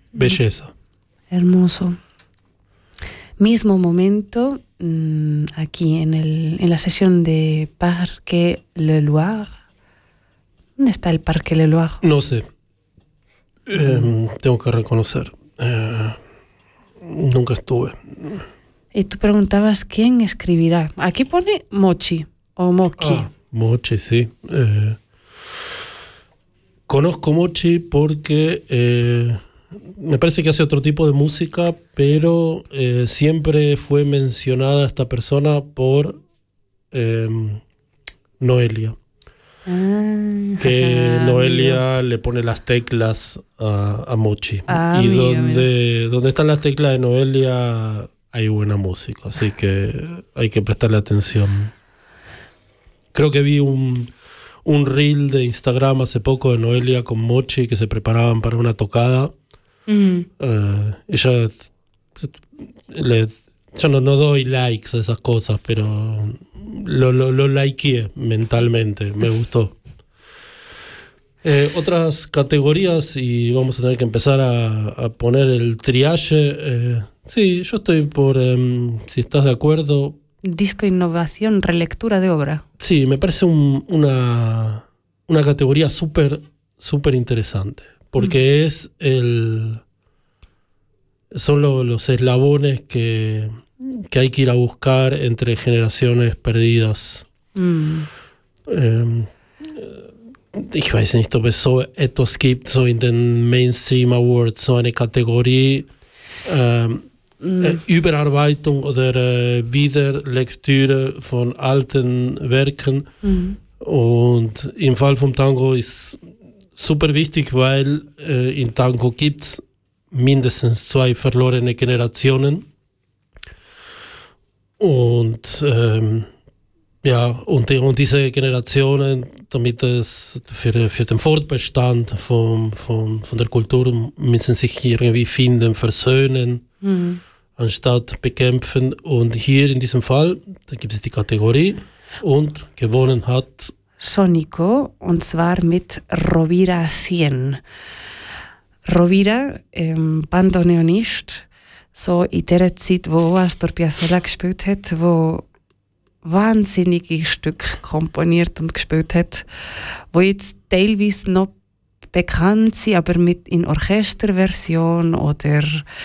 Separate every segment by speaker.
Speaker 1: Belleza.
Speaker 2: Hermoso. Mismo momento, aquí en la sesión de Parque Le Loire. ¿Dónde está el Parque Le Loire?
Speaker 1: No sé. Tengo que reconocer. Nunca estuve.
Speaker 2: Y tú preguntabas quién escribirá. Aquí pone Mochi o Mochi.
Speaker 1: Mochi, sí. Conozco Mochi porque me parece que hace otro tipo de música, pero siempre fue mencionada esta persona por Noelia. Que Noelia le pone las teclas a Mochi. Y donde están las teclas de Noelia hay buena música, así que hay que prestarle atención. Creo que vi un reel de Instagram hace poco de Noelia con Mochi que se preparaban para una tocada. Ella yo no doy likes a esas cosas, pero lo likeé mentalmente, me gustó. Otras categorías, y vamos a tener que empezar a poner el triage. Sí, yo estoy por, si estás de acuerdo.
Speaker 2: Disco innovación, relectura de obra.
Speaker 1: Sí, me parece una categoría súper interesante, porque son los eslabones que hay que ir a buscar entre generaciones perdidas. Ich weiß nicht, ob es so etwas gibt, so in den Mainstream Awards, so eine Kategorie Überarbeitung oder Wiederlektüre von alten Werken. Und im Fall vom Tango ist super wichtig, weil in Tango gibt es mindestens 2 verlorene Generationen. Und und diese Generationen, damit es für den Fortbestand von der Kultur müssen sich irgendwie finden, versöhnen, anstatt bekämpfen. Und hier in diesem Fall, da gibt es die Kategorie und gewonnen hat
Speaker 2: Sónico, und zwar mit Rovira 100. Rovira, Bandoneonist, so in der Zeit, wo Astor Piazzolla gespielt hat, wo wahnsinnige Stücke komponiert und gespielt hat, wo jetzt teilweise noch bekannt sind, aber mit in Orchesterversion oder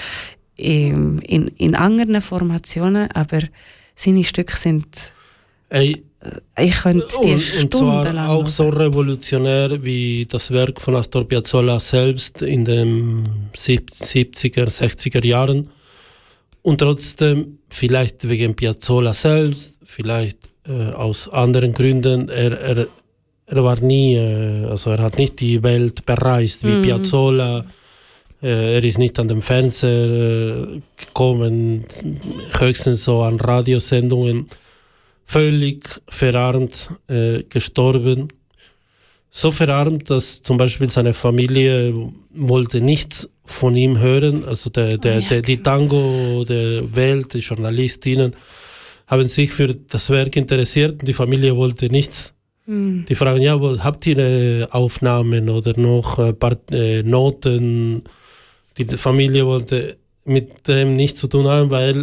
Speaker 2: in anderen Formationen, aber seine Stücke sind ich könnte die stundenlang.
Speaker 1: Und zwar auch so revolutionär wie das Werk von Astor Piazzolla selbst in den 70er, 60er Jahren. Und trotzdem, vielleicht wegen Piazzolla selbst, vielleicht aus anderen Gründen, er war nie, also er hat nicht die Welt bereist wie Piazzolla. Er ist nicht an den Fernseher gekommen, höchstens so an Radiosendungen. Völlig verarmt gestorben. So verarmt, dass zum Beispiel seine Familie wollte nichts von ihm hören. Also die Tango der Welt, die Journalistinnen haben sich für das Werk interessiert und die Familie wollte nichts. Die fragen, ja, habt ihr Aufnahmen oder noch ein paar Noten? Die Familie wollte mit dem nichts zu tun haben, weil